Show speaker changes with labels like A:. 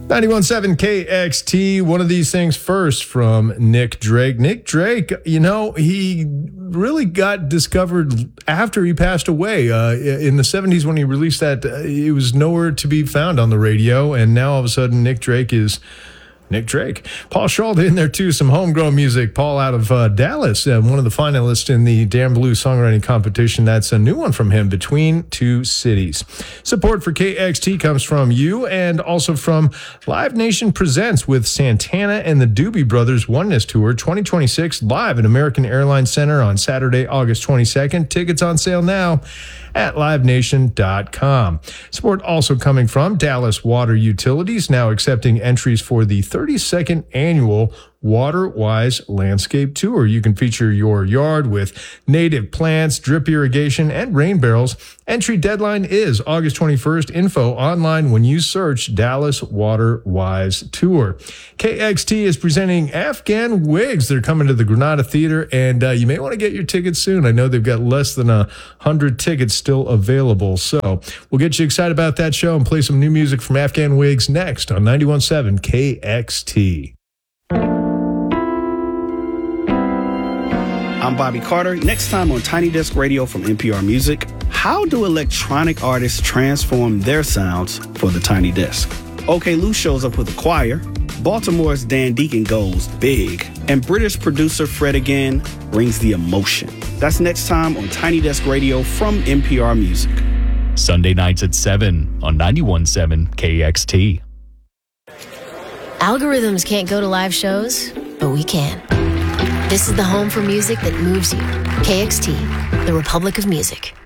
A: 91.7 KXT, one of these things first from Nick Drake. Nick Drake, he really got discovered after he passed away. In the 70s when he released that, it was nowhere to be found on the radio, and now all of a sudden Nick Drake is Nick Drake. Paul Schultz in there too, some homegrown music. Paul out of Dallas, one of the finalists in the Damn Blue songwriting competition. That's a new one from him, Between Two Cities. Support for KXT comes from you and also from Live Nation Presents with Santana and the Doobie Brothers Oneness Tour 2026 live at American Airlines Center on Saturday, August 22nd. Tickets on sale now at livenation.com. Support also coming from Dallas Water Utilities, now accepting entries for the 32nd annual WaterWise Landscape Tour. You can feature your yard with native plants, drip irrigation, and rain barrels. Entry deadline is August 21st. Info online when you search Dallas WaterWise Tour. KXT is presenting Afghan Wigs. They're coming to the Granada Theater, and you may want to get your tickets soon. I know they've got less than 100 tickets still available. So we'll get you excited about that show and play some new music from Afghan Wigs next on 91.7 KXT.
B: I'm Bobby Carter. Next time on Tiny Desk Radio from NPR Music, how do electronic artists transform their sounds for the Tiny Desk? OK Lou shows up with a choir, Baltimore's Dan Deacon goes big, and British producer Fred again brings the emotion. That's next time on Tiny Desk Radio from NPR Music.
C: Sunday nights at 7 on 91.7 KXT.
D: Algorithms can't go to live shows, but we can. This is the home for music that moves you. KXT, the Republic of Music.